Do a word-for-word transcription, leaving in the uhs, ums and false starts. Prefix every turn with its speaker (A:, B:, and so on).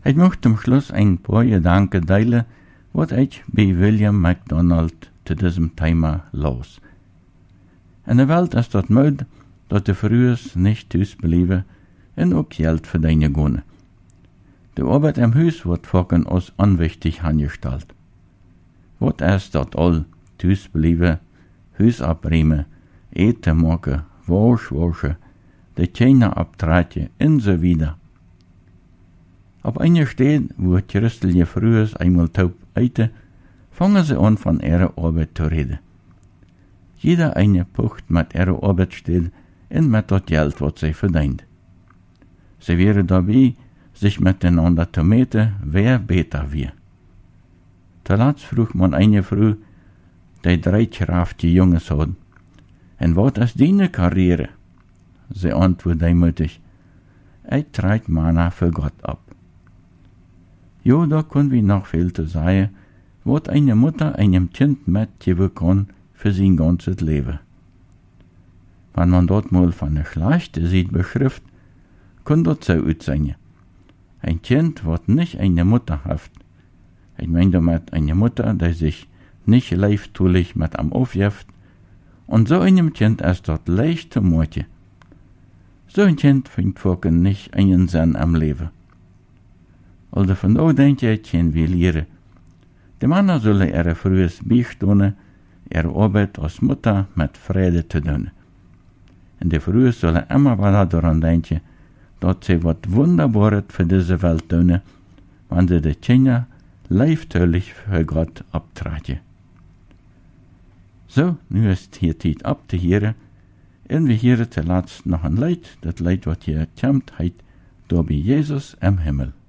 A: Ik mocht zum Schluss ein paar Gedanken delen, wat ik bij William MacDonald zu diesem Thema los. In der Welt ist das möd, dass de Frühers nicht thuis bleiben en ook Geld verdienen können. De Arbeit im Haus wird vorken als unwichtig angestellt. Wat ist das all? Thuis bleiben, Haus abräumen, eten machen, Wäsch waschen, de Kinder abtragen und so weiter. Op einer Stelle, wo christliche Frühers einmal taub eiten, fangen sie an, von ihrer Arbeit zu reden. Jeder eine pucht mit ihrer Arbeitsstelle und mit das Geld, was sie verdient. Sie wären dabei, sich miteinander zu meten, wer besser wir. Zuletzt frug man eine Frau, die drei kraftige Jungs hat, und was ist deine Karriere? Sie antwortet demütig, ich trage Mana für Gott ab. Jo, da können wir noch viel zu sagen, was eine Mutter einem Kind mitgeben kann für sein ganzes Leben. Wenn man dort mal von der schlechten Seite beschrift, kann das so gut sein. Ein Kind, was nicht eine Mutter hat, ich meine damit eine Mutter, die sich nicht leibtulich mit am aufjeft, und so einem Kind ist das leicht zu machen. So ein Kind findet vorhin nicht einen Sinn am Leben. Also von da denke ich, können wir lernen. Die Männer sollen ihre frühes beistehen, ihre Arbeit als Mutter mit Freude zu tun. Und die Frühe sollen immer wieder daran denken, dass sie was Wunderbares für diese Welt tun, wenn sie die Kinder leibtülich für Gott abtragen. So, nu ist hier Zeit abzuhören, und wir hören zuletzt noch ein Lied, das Lied, was hier kommt, heißt, da bei Jesus im Himmel.